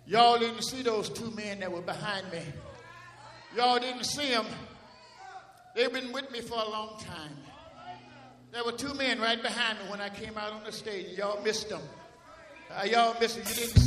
Y'all didn't see those two men that were behind me. Y'all didn't see them. They've been with me for a long time. There were two men right behind me when I came out on the stage. Y'all missed them. Y'all missed them. You didn't